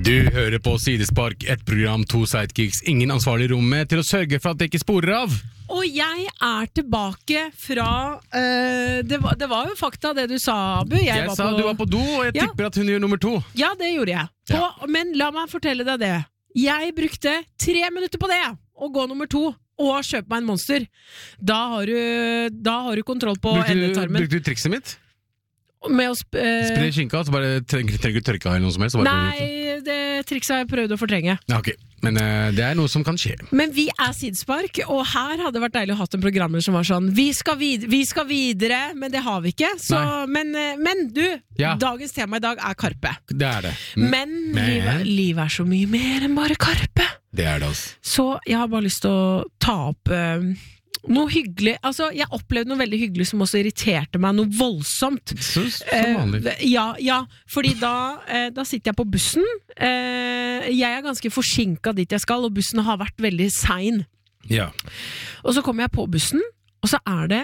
Du hører på Sidespark, et program, to sidekicks, ingen ansvarlig i rommet til å sørge for at det ikke sporer av. Og jeg tilbake fra det var jo fakta det du sa, Abu. Jeg sa du var på do, og jeg tipper at hun gjør nummer 2. Ja, det gjorde jeg. Men la meg fortelle deg det. Jeg brukte 3 minutter på det, å gå nummer 2 og kjøpe meg en Monster. Da har du kontroll på endetarmen. Brukte du trikset mitt? Med å spre skinka, så bare trenger du tørke eller noe som helst? Nei, det trikset har jeg prøvd å fortrenge. Ja, ok. Men det er noe som kan skje. Men vi Sidespark, og her hadde det vært deilig å ha en programmer som var sånn vi skal videre, men det har vi ikke. Så, men du, dagens tema i dag Karpe. Det er det. Men livet så mye mer enn bare Karpe. Det er det altså. Så jeg har bare lyst til å ta opp noe hyggelig. Altså, jeg opplevde noe veldig hyggelig som også irriterte meg noe voldsomt. Så vanlig. Ja, fordi da sitter jeg på bussen. Jeg ganske forsinket dit jeg skal, og bussen har vært veldig sein. Ja. Og så kommer jeg på bussen, og så det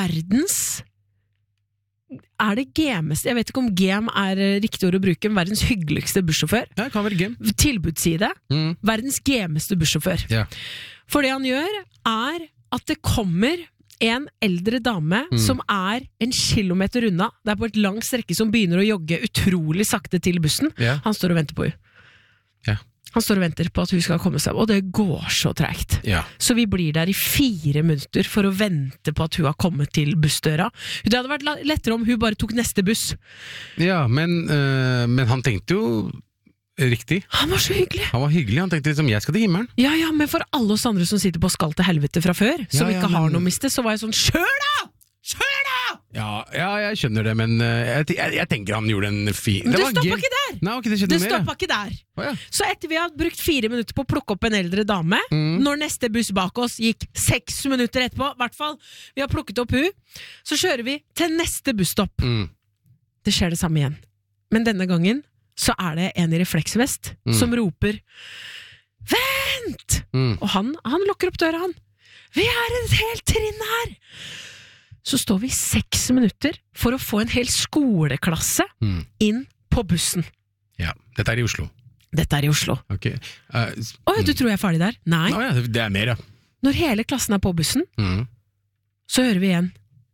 det gemeste, jeg vet ikke om gem riktig ord å bruke, verdens hyggeligste bussjåfør. Ja, det kan være gem. Tilbudsside. Verdens gemeste bussjåfør. Ja. For det han gjør at det kommer en eldre dame som 1 kilometer unna. Det på et langt strekke som begynner å jogge utrolig sakte til bussen. Ja. Han står og venter på henne. Ja. Han står og venter på at hun skal komme seg, og det går så tregt. Ja. Så vi blir der i 4 minutter for å vente på at hun har kommet til bussdøra. Det hadde vært lettere om hun bare tok neste buss. Ja, men han tenkte jo riktig. Han var så hyggelig. Han var hyggelig, han tenkte liksom, jeg skal til himmelen. Ja, men for alle oss andre som sitter på skall til helvete fra før, som ikke har noe å miste, så var jeg sånn, kjør da! Ja, jeg skjønner det, men jeg tenker han gjorde en fin... Men det stopper ikke der! Nei, okay, det stopper ikke der. Så etter vi har brukt 4 minutter på å plukke opp en eldre dame, når neste buss bak oss gikk 6 minutter etterpå, i hvert fall, vi har plukket opp hun, så kjører vi til neste busstopp. Det skjer det samme igjen. Men denne gangen så det en i refleksvest som roper «Vent!» Og han lukker opp døra, han. «Vi et helt trinn her!» Så står vi 6 minutter for å få en hel skoleklasse inn på bussen. Ja, dette i Oslo. Dette i Oslo. Ok. Du tror jeg ferdig der? Nei. Ja, det mer, ja. Når hele klassen på bussen, så hører vi igjen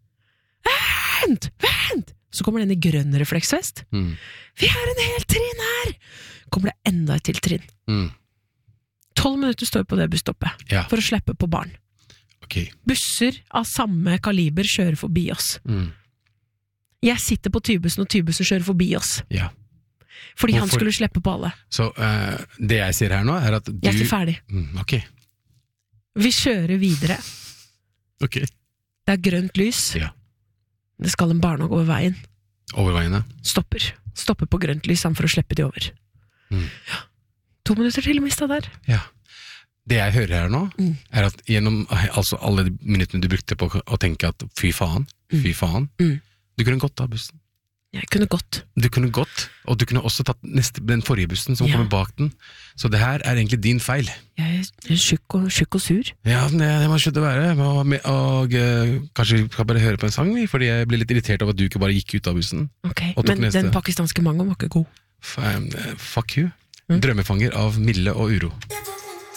«Vent! Så kommer den i grønn refleksvest. Vi en hel trinn her! Kommer det enda et til trinn. 12 minutter står på det busstoppet for å slippe på barn. Okay. Busser av samme kaliber kjører forbi oss. Jeg sitter på tybussen, og tybussen kjører forbi oss. Ja. Fordi han skulle slippe på alle. Så det jeg sier her nå at du... Jeg ikke ferdig. Ok. Vi kjører videre. Ok. Det grønt lys. Ja. Det skal en barnehage over veien. Over veien, ja. Stopper på grønt lys for å slippe de over. Ja. 2 minutter til mistet der. Ja. Det jeg hører her nå, at gjennom alle de minuttene du brukte på å tenke at fy faen, du kunne gått av bussen. Jeg kunne gått. Du kunne gått, og du kunne også tatt den forrige bussen som kommer bak den. Så det her egentlig din feil. Jeg tjukk og sur. Ja, det må slutte å være. Og kanskje vi skal bare høre på en sang, fordi jeg ble litt irritert av at du ikke bare gikk ut av bussen. Ok, men den pakistanske mangoen var ikke god. Fuck you. Drømmefanger av Mille og Uro.